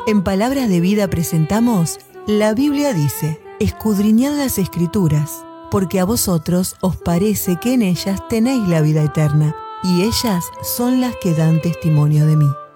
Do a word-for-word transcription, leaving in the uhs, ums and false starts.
En Palabras de Vida presentamos La Biblia dice: escudriñad las Escrituras, porque a vosotros os parece que en ellas tenéis la vida eterna, y ellas son las que dan testimonio de mí.